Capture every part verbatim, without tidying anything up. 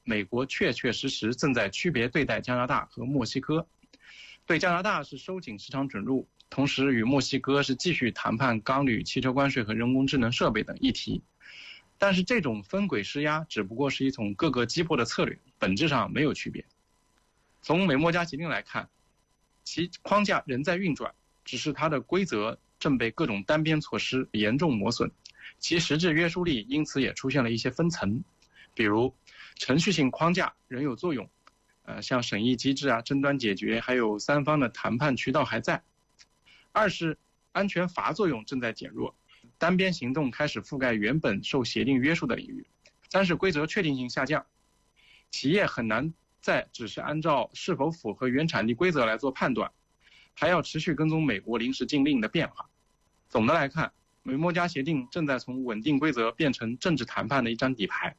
美国确确实实正在区别对待加拿大和墨西哥。对加拿大是收紧市场准入，同时与墨西哥是继续谈判钢铝、汽车关税和人工智能设备等议题。但是这种分轨施压只不过是一种各个击破的策略，本质上没有区别。从美墨加协定来看，其框架仍在运转，只是它的规则正被各种单边措施严重磨损，其实质约束力因此也出现了一些分层。比如程序性框架仍有作用，呃，像审议机制啊、争端解决，还有三方的谈判渠道还在。二是安全阀作用正在减弱，单边行动开始覆盖原本受协定约束的领域。三是规则确定性下降，企业很难再只是按照是否符合原产地规则来做判断，还要持续跟踪美国临时禁令的变化。总的来看，美墨加协定正在从稳定规则变成政治谈判的一张底牌。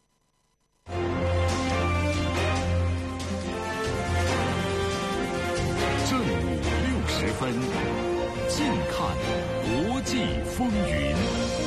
正午六十分，近看国际风云。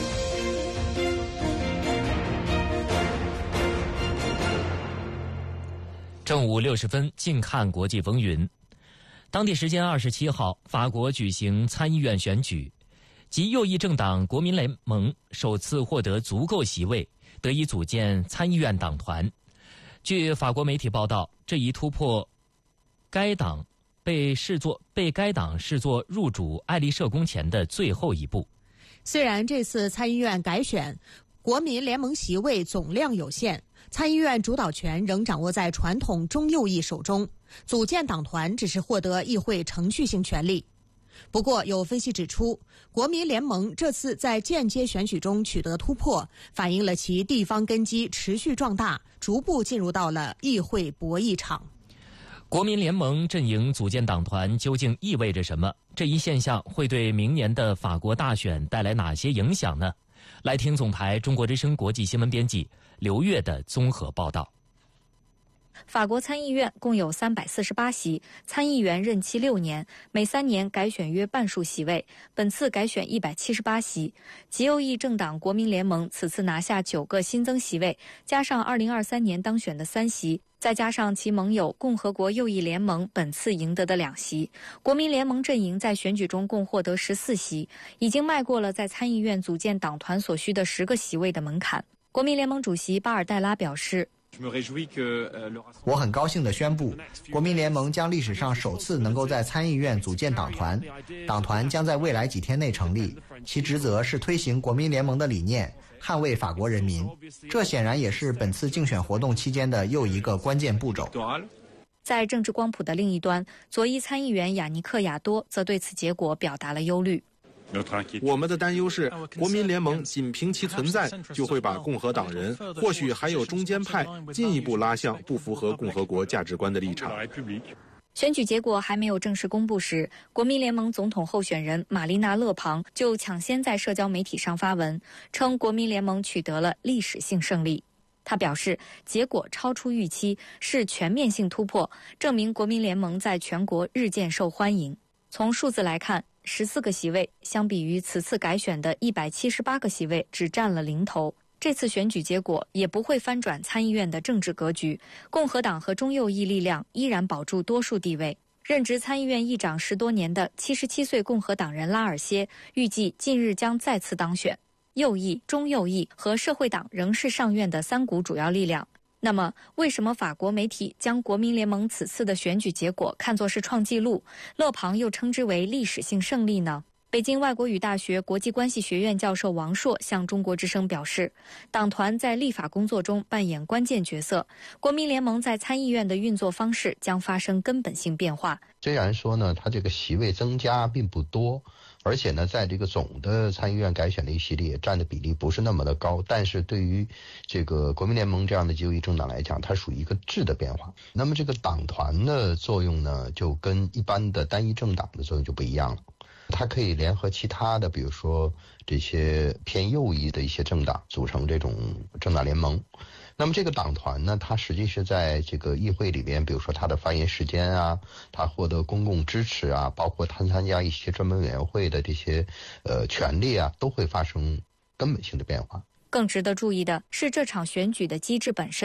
正午六十分，近看国际风云。当地时间二十七号，法国举行参议院选举，极右翼政党国民联盟首次获得足够席位，得以组建参议院党团。据法国媒体报道，这一突破该党被视作被该党视作入主爱丽舍宫前的最后一步。 虽然这次参议院改选，国民联盟席位总量有限，参议院主导权仍掌握在传统中右翼手中，组建党团只是获得议会程序性权利。不过，有分析指出，国民联盟这次在间接选举中取得突破，反映了其地方根基持续壮大，逐步进入到了议会博弈场。 国民联盟阵营组建党团究竟意味着什么？这一现象会对明年的法国大选带来哪些影响呢？来听总台中国之声国际新闻编辑刘越的综合报道。 法国参议院共有三百四十八席，参议员任期六年，每三年改选约半数席位。本次改选一百七十八席，极右翼政党国民联盟此次拿下九个新增席位，加上二零二三年当选的三席，再加上其盟友共和国右翼联盟本次赢得的两席，国民联盟阵营在选举中共获得十四席，已经迈过了在参议院组建党团所需的十个席位的门槛。国民联盟主席巴尔代拉表示， 我很高兴地宣布，国民联盟将历史上首次能够在参议院组建党团，党团将在未来几天内成立，其职责是推行国民联盟的理念，捍卫法国人民。这显然也是本次竞选活动期间的又一个关键步骤。 在政治光谱的另一端，左翼参议员雅尼克·亚多则对此结果表达了忧虑。 我们的担忧是，国民联盟仅凭其存在，就会把共和党人，或许还有中间派，进一步拉向不符合共和国价值观的立场。 选举结果还没有正式公布时，国民联盟总统候选人玛丽娜·勒庞就抢先在社交媒体上发文，称国民联盟取得了历史性胜利。他表示，结果超出预期，是全面性突破，证明国民联盟在全国日渐受欢迎。从数字来看，十四个席位相比于此次改选的一百七十八个席位只占了零头。这次选举结果也不会翻转参议院的政治格局，共和党和中右翼力量依然保住多数地位。任职参议院议长十多年的七十七岁共和党人拉尔歇预计近日将再次当选。右翼、中右翼和社会党仍是上院的三股主要力量。那么，为什么法国媒体将国民联盟此次的选举结果看作是创纪录，勒庞又称之为历史性胜利呢？北京外国语大学国际关系学院教授王硕向中国之声表示，党团在立法工作中扮演关键角色，国民联盟在参议院的运作方式将发生根本性变化。 虽然说呢，它这个席位增加并不多，而且呢，在这个总的参议院改选的一席里也占的比例不是那么的高，但是对于这个国民联盟这样的极右翼政党来讲，它属于一个质的变化。那么这个党团的作用呢，就跟一般的单一政党的作用就不一样了。它可以联合其他的，比如说这些偏右翼的一些政党，组成这种政党联盟。那么这个党团呢，它实际是在这个议会里边，比如说它的发言时间啊，它获得公共支持啊，包括它参加一些专门委员会的这些呃权利啊，都会发生根本性的变化。 更值得注意的是这场选举的机制本身。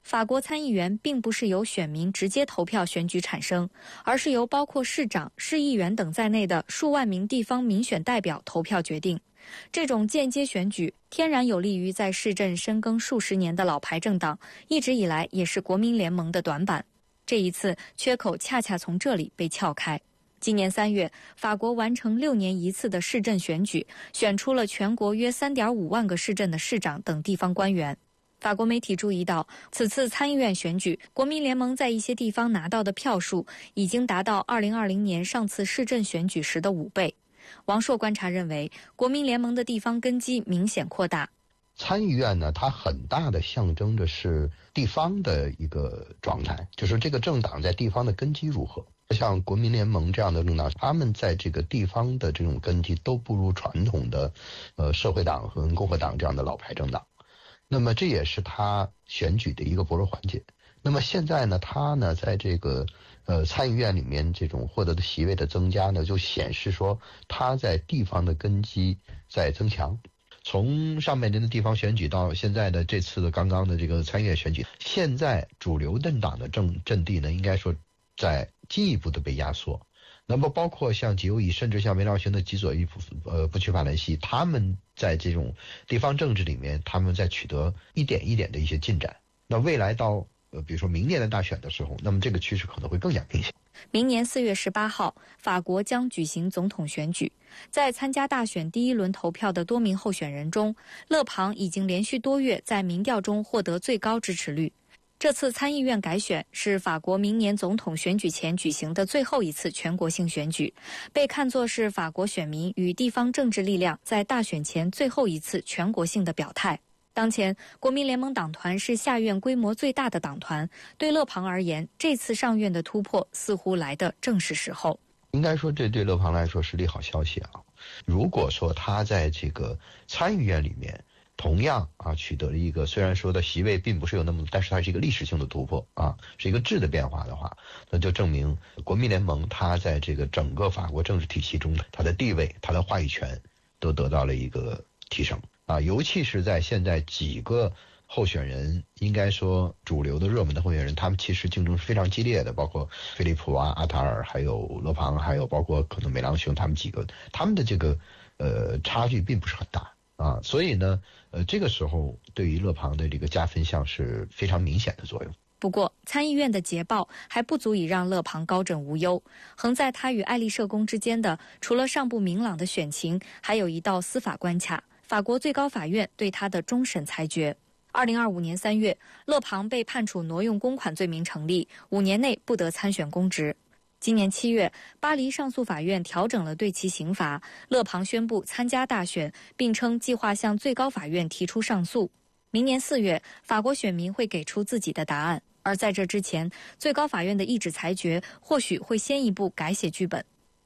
法国参议员并不是由选民直接投票选举产生，而是由包括市长、市议员等在内的数万名地方民选代表投票决定。这种间接选举天然有利于在市镇深耕数十年的老牌政党，一直以来也是国民联盟的短板。这一次缺口恰恰从这里被撬开。今年三月，法国完成六年一次的市镇选举，选出了全国约 三点五万个市镇的市长等地方官员。法国媒体注意到，此次参议院选举，国民联盟在一些地方拿到的票数已经达到二零二零年上次市镇选举时的五倍。王朔观察认为，国民联盟的地方根基明显扩大。 参议院呢，它很大的象征着是地方的一个状态，就是这个政党在地方的根基如何。像国民联盟这样的政党，他们在这个地方的这种根基都不如传统的呃社会党和共和党这样的老牌政党。那么这也是他选举的一个薄弱环节。那么现在呢，他呢在这个呃参议院里面这种获得的席位的增加呢，就显示说他在地方的根基在增强。从上半年的地方选举到现在的这次的刚刚的这个参议院选举，现在主流政党的政阵地呢，应该说在进一步的被压缩。那么包括像极右翼，甚至像梅朗雄的极左翼呃不屈法兰西，他们在这种地方政治里面，他们在取得一点一点的一些进展。那未来到呃比如说明年的大选的时候，那么这个趋势可能会更加明显。 明年四月十八号，法国将举行总统选举。在参加大选第一轮投票的多名候选人中，勒庞已经连续多月在民调中获得最高支持率。这次参议院改选是法国明年总统选举前举行的最后一次全国性选举，被看作是法国选民与地方政治力量在大选前最后一次全国性的表态。当前，国民联盟党团是下院规模最大的党团，对勒庞而言，这次上院的突破似乎来得正是时候。 应该说，这对勒庞来说是利好消息啊。如果说他在这个参议院里面同样啊取得了一个，虽然说的席位并不是有那么多，但是它是一个历史性的突破啊，是一个质的变化的话，那就证明国民联盟它在这个整个法国政治体系中，它的地位、它的话语权都得到了一个提升啊，尤其是在现在几个候选人，应该说主流的热门的候选人，他们其实竞争是非常激烈的，包括菲利普啊、阿塔尔，还有勒庞，还有包括可能梅朗雄，他们几个，他们的这个呃差距并不是很大啊，所以呢，呃这个时候对于勒庞的这个加分项是非常明显的作用。 不过，参议院的捷报还不足以让勒庞高枕无忧。横在他与爱丽舍宫之间的，除了尚不明朗的选情，还有一道司法关卡——法国最高法院对他的终审裁决。二零二五年三月，勒庞被判处挪用公款罪名成立，五年内不得参选公职。今年七月，巴黎上诉法院调整了对其刑罚，勒庞宣布参加大选，并称计划向最高法院提出上诉。明年四月，法国选民会给出自己的答案，而在这之前，最高法院的一纸裁决或许会先一步改写剧本。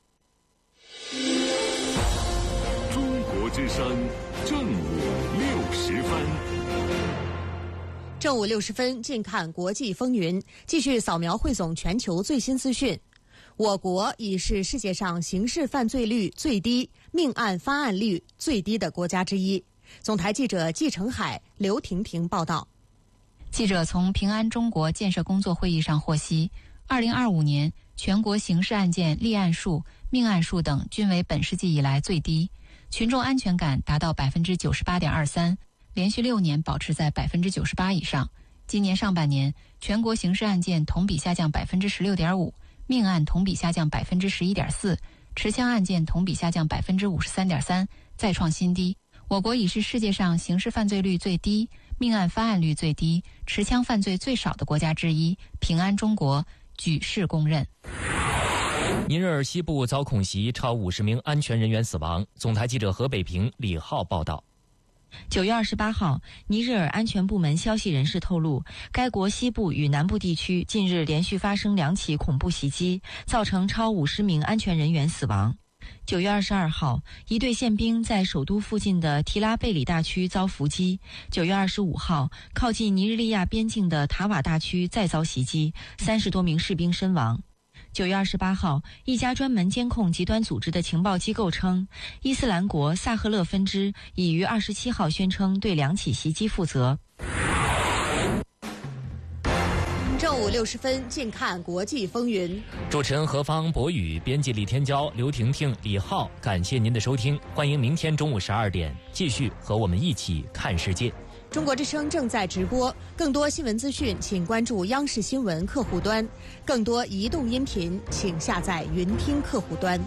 中国之声，正午六十分。 正午六十分，近看国际风云，继续扫描汇总全球最新资讯。我国已是世界上刑事犯罪率最低、命案发案率最低的国家之一。总台记者季成海、刘婷婷报道。 记者从平安中国建设工作会议上获悉，二零二五年全国刑事案件立案数、命案数等均为本世纪以来最低，群众安全感达到百分之九十八点二三。连续六年保持在百分之九十八以上。今年上半年，全国刑事案件同比下降百分之十六点五，命案同比下降百分之十一点四，持枪案件同比下降百分之五十三点三，再创新低。我国已是世界上刑事犯罪率最低、命案发案率最低、持枪犯罪最少的国家之一。平安中国举世公认。 尼日尔西部遭恐袭，超五十名安全人员死亡。总台记者何北平、李浩报道。 九月二十八号，尼日尔安全部门消息人士透露，该国西部与南部地区近日连续发生两起恐怖袭击，造成超五十名安全人员死亡。九月二十二号，一队宪兵在首都附近的提拉贝里大区遭伏击。九月二十五号，靠近尼日利亚边境的塔瓦大区再遭袭击，三十多名士兵身亡。九月二十八号，一家专门监控极端组织的情报机构称，伊斯兰国萨赫勒分支已于二十七号宣称对两起袭击负责。 正午六十分，近看国际风云。 主持人何方、博宇，编辑李天骄、刘婷婷、李浩，感谢您的收听，欢迎明天中午十二点继续和我们一起看世界。 中国之声正在直播，更多新闻资讯请关注央视新闻客户端，更多移动音频请下载云听客户端。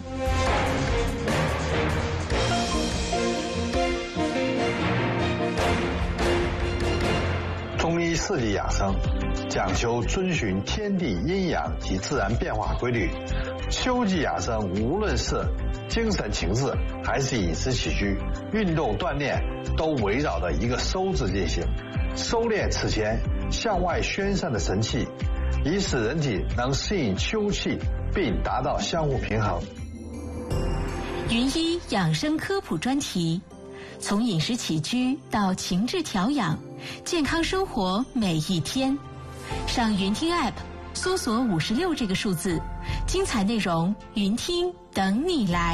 中医四季养生讲求遵循天地阴阳及自然变化规律，秋季养生无论是精神情志还是饮食起居、运动锻炼，都围绕着一个收字进行，收敛此前向外宣散的神气，以使人体能适应秋气，并达到相互平衡。 云医养生科普专题，从饮食起居到情志调养，健康生活每一天。上云听 App 搜索五十六这个数字，精彩内容云听等你来。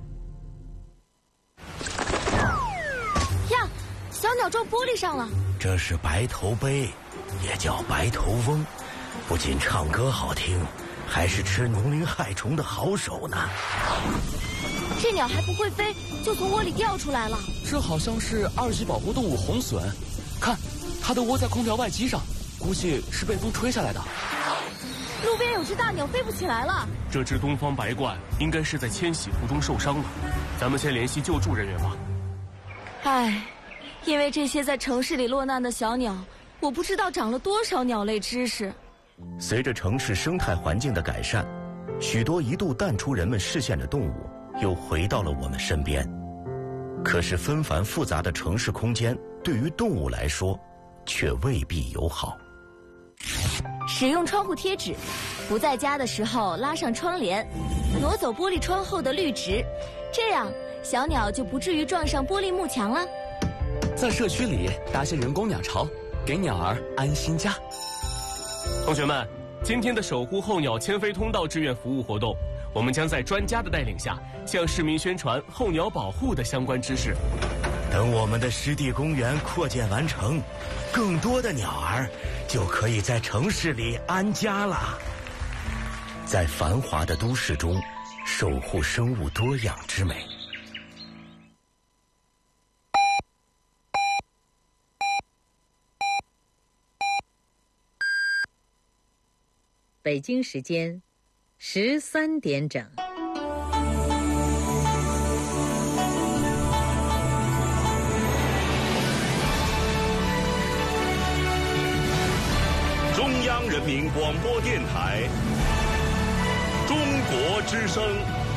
呀，小鸟撞玻璃上了。 这是白头鹎，也叫白头翁，不仅唱歌好听，还是吃农林害虫的好手呢。 这鸟还不会飞，就从窝里掉出来了。 这好像是二级保护动物红隼，看，它的窝在空调外机上，估计是被风吹下来的。 路边有只大鸟飞不起来了。 这只东方白鹳应该是在迁徙途中受伤了，咱们先联系救助人员吧。 唉，因为这些在城市里落难的小鸟，我不知道长了多少鸟类知识。 随着城市生态环境的改善，许多一度淡出人们视线的动物又回到了我们身边。可是纷繁复杂的城市空间对于动物来说却未必友好。 使用窗户贴纸，不在家的时候拉上窗帘，挪走玻璃窗后的绿植，这样小鸟就不至于撞上玻璃幕墙了。 在社区里搭些人工鸟巢，给鸟儿安心家。 同学们，今天的守护候鸟迁飞通道志愿服务活动，我们将在专家的带领下，向市民宣传候鸟保护的相关知识。 等我们的湿地公园扩建完成，更多的鸟儿就可以在城市里安家了。在繁华的都市中，守护生物多样之美。 北京时间十三点整。 中央人民广播电台，中国之声。